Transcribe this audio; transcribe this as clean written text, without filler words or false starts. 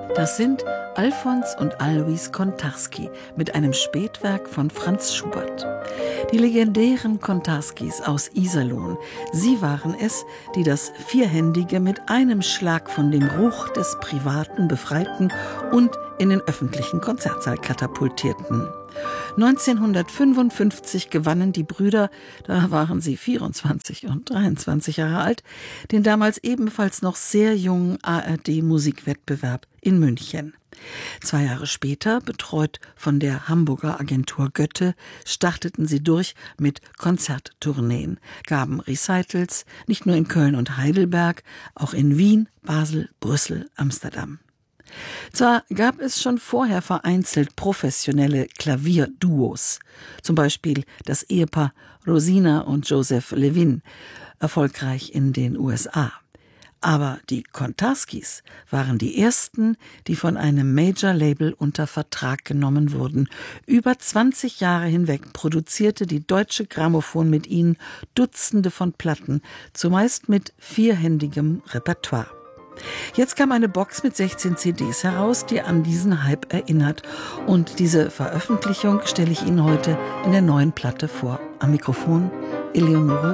Das sind Alfons und Alois Kontarski mit einem Spätwerk von Franz Schubert. Die legendären Kontarskis aus Iserlohn, sie waren es, die das Vierhändige mit einem Schlag von dem Ruch des Privaten befreiten und in den öffentlichen Konzertsaal katapultierten. 1955 gewannen die Brüder, da waren sie 24 und 23 Jahre alt, den damals ebenfalls noch sehr jungen ARD-Musikwettbewerb in München. 2 Jahre später, betreut von der Hamburger Agentur Götte, starteten sie durch mit Konzerttourneen, gaben Recitals, nicht nur in Köln und Heidelberg, auch in Wien, Basel, Brüssel, Amsterdam. Zwar gab es schon vorher vereinzelt professionelle Klavierduos, zum Beispiel das Ehepaar Rosina und Joseph Levin, erfolgreich in den USA. Aber die Kontarskis waren die ersten, die von einem Major-Label unter Vertrag genommen wurden. Über 20 Jahre hinweg produzierte die Deutsche Grammophon mit ihnen Dutzende von Platten, zumeist mit vierhändigem Repertoire. Jetzt kam eine Box mit 16 CDs heraus, die an diesen Hype erinnert. Und diese Veröffentlichung stelle ich Ihnen heute in der neuen Platte vor. Am Mikrofon Eleonore